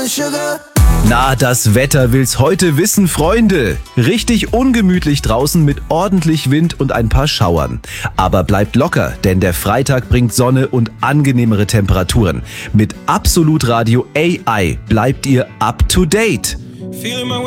sugar. Na, das Wetter will's heute wissen, Freunde. Richtig ungemütlich draußen mit ordentlich Wind und ein paar Schauern. Aber bleibt locker, denn der Freitag bringt Sonne und angenehmere Temperaturen. Mit Absolut Radio AI bleibt ihr up to date. Feeling my